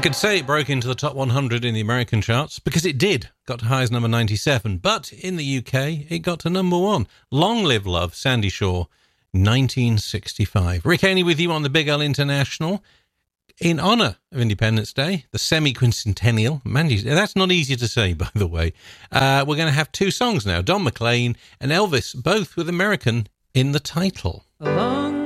could say it broke into the top 100 in the American charts because it did. Got to high as number 97. But in the UK, it got to number 1. Long Live Love, Sandy Shaw, 1965. Rick Haney with you on the Big L International. In honour of Independence Day, the semi-quincentennial. Man, that's not easy to say, by the way. We're going to have two songs now. Don McLean and Elvis, both with American in the title. Along